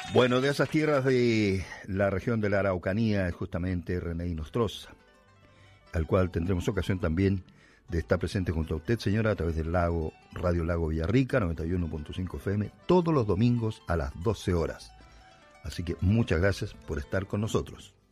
Bueno, de esas tierras de la región de la Araucanía es justamente René Nostroza, al cual tendremos ocasión también de estar presente junto a usted, señora, a través del Radio Lago Villarrica, 91.5 FM, todos los domingos a las 12 horas. Así que muchas gracias por estar con nosotros.